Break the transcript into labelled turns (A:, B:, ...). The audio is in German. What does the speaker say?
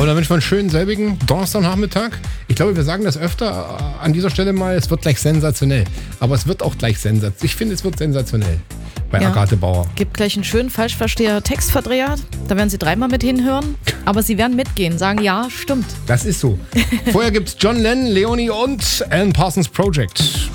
A: dann wünschen wir einen schönen selbigen Donnerstagnachmittag. Ich glaube, wir sagen das öfter an dieser Stelle mal, es wird gleich sensationell. Aber es wird auch gleich sensationell. Ich finde, es wird sensationell bei Agathe Bauer.
B: Gibt gleich einen schönen Falschversteher-Textverdreher. Da werden Sie 3-mal mit hinhören. Aber Sie werden mitgehen, sagen, ja, stimmt.
A: Das ist so. Vorher gibt's John Lennon, Leonie und Alan Parsons Project.